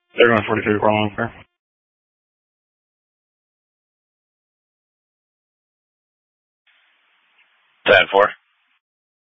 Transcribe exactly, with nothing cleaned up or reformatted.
They're going forty-three for long fair. ten four.